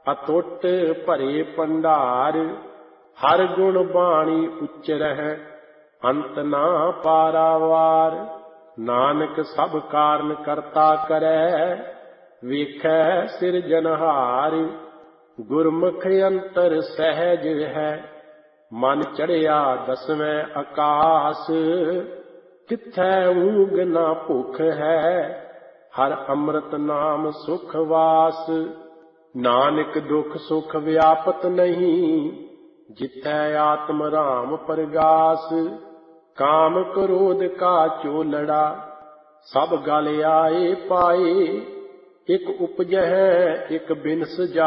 ਅਤੁੱਟ ਭਰੇ ਭੰਡਾਰ। ਹਰ ਗੁਣ ਬਾਣੀ ਉਚਰਹਿ ਅੰਤ ਨਾ ਪਾਰਾਵਾਰ। ਨਾਨਕ ਸਭ ਕਾਰਨ ਕਰਤਾ ਕਰੈ ਵੇਖੈ ਸਿਰਜਨਹਾਰ। ਗੁਰਮੁਖ ਅੰਤਰ ਸਹਿਜ ਹੈ ਮਨ ਚੜਿਆ ਦਸਵੇਂ ਆਕਾਸ। ਤਿੱਥੈ ਊਂਘ ਨਾ ਭੁਖ ਹੈ ਹਰ ਅੰਮ੍ਰਿਤ ਨਾਮ ਸੁਖ ਵਾਸ। ਨਾਨਕ ਦੁਖ ਸੁਖ ਵਿਆਪਤ ਨਹੀਂ ਜਿਥੈ ਆਤਮ ਰਾਮ ਪਰਗਾਸ। ਕਾਮ ਕ੍ਰੋਧ ਕਾ ਚੋਲੜਾ ਸਭ ਗਲ ਆਏ ਪਾਏ। ਇਕ ਉਪਜਹਿ ਇਕ ਬਿਨਸ ਜਾ